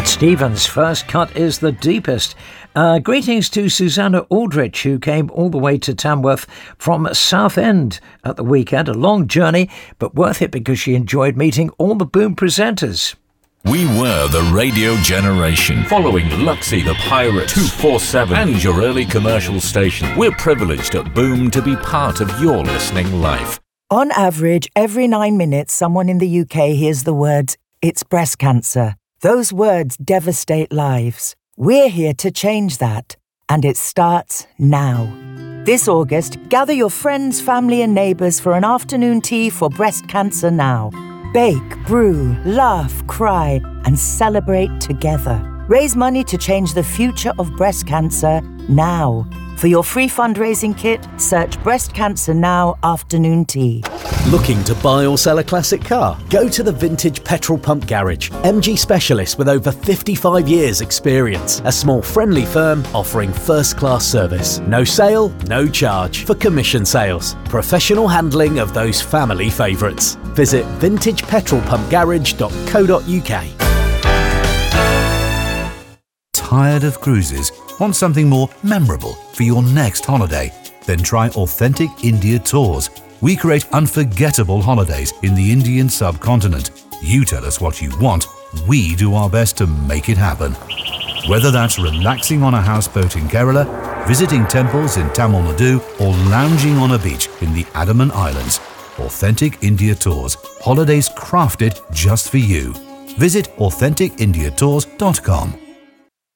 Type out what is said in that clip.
Cat Stevens' First Cut is the deepest. Greetings to Susanna Aldrich, who came all the way to Tamworth from Southend at the weekend. A long journey, but worth it because she enjoyed meeting all the Boom presenters. We were the radio generation, following Luxy, the Pirate, 247 and your early commercial station. We're privileged at Boom to be part of your listening life. On average, every 9 minutes, someone in the UK hears the words, "It's breast cancer." Those words devastate lives. We're here to change that, and it starts now. This August, gather your friends, family and neighbours for an afternoon tea for Breast Cancer Now. Bake, brew, laugh, cry, and celebrate together. Raise money to change the future of breast cancer now. For your free fundraising kit, search Breast Cancer Now Afternoon Tea. Looking to buy or sell a classic car? Go to the Vintage Petrol Pump Garage. MG specialists with over 55 years experience. A small friendly firm offering first-class service. No sale, no charge for commission sales. Professional handling of those family favourites. Visit vintagepetrolpumpgarage.co.uk. Tired of cruises? Want something more memorable for your next holiday? Then try Authentic India Tours. We create unforgettable holidays in the Indian subcontinent. You tell us what you want, we do our best to make it happen. Whether that's relaxing on a houseboat in Kerala, visiting temples in Tamil Nadu, or lounging on a beach in the Andaman Islands, Authentic India Tours. Holidays crafted just for you. Visit AuthenticIndiaTours.com.